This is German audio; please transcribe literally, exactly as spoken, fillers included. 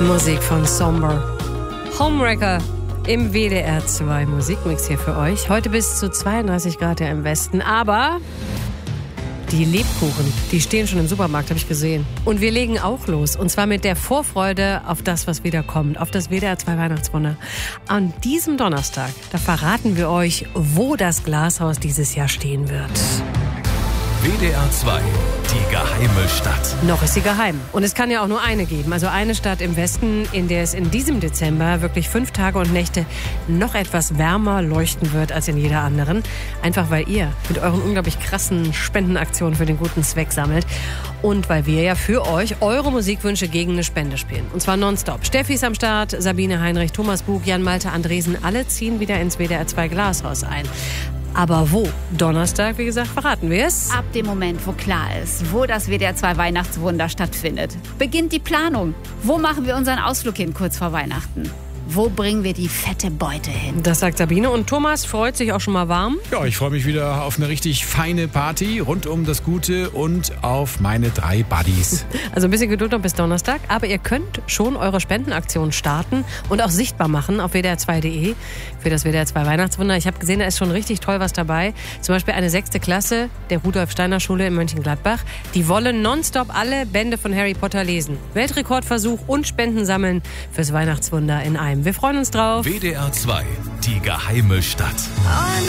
Musik von Somber. Homewrecker im W D R zwei Musikmix hier für euch. Heute bis zu zweiunddreißig Grad ja im Westen, aber die Lebkuchen, die stehen schon im Supermarkt, habe ich gesehen. Und wir legen auch los. Und zwar mit der Vorfreude auf das, was wieder kommt. Auf das W D R zwei Weihnachtswunder. An diesem Donnerstag, da verraten wir euch, wo das Glashaus dieses Jahr stehen wird. W D R zwei, die geheime Stadt. Noch ist sie geheim. Und es kann ja auch nur eine geben. Also eine Stadt im Westen, in der es in diesem Dezember wirklich fünf Tage und Nächte noch etwas wärmer leuchten wird als in jeder anderen. Einfach weil ihr mit euren unglaublich krassen Spendenaktionen für den guten Zweck sammelt. Und weil wir ja für euch eure Musikwünsche gegen eine Spende spielen. Und zwar nonstop. Steffi ist am Start, Sabine Heinrich, Thomas Bug, Jan Malte Andresen. Alle ziehen wieder ins W D R zwei Glashaus ein. Aber wo? Donnerstag, wie gesagt, verraten wir es. Ab dem Moment, wo klar ist, wo das W D R zwei Weihnachtswunder stattfindet, beginnt die Planung. Wo machen wir unseren Ausflug hin kurz vor Weihnachten? Wo bringen wir die fette Beute hin? Das sagt Sabine. Und Thomas freut sich auch schon mal warm. Ja, ich freue mich wieder auf eine richtig feine Party rund um das Gute und auf meine drei Buddies. Also ein bisschen Geduld noch bis Donnerstag. Aber ihr könnt schon eure Spendenaktion starten und auch sichtbar machen auf W D R zwei punkt de für das W D R zwei Weihnachtswunder. Ich habe gesehen, da ist schon richtig toll was dabei. Zum Beispiel eine sechste Klasse der Rudolf-Steiner-Schule in Mönchengladbach. Die wollen nonstop alle Bände von Harry Potter lesen. Weltrekordversuch und Spenden sammeln fürs Weihnachtswunder in einem. Wir freuen uns drauf. W D R zwei, die geheime Stadt. Oh,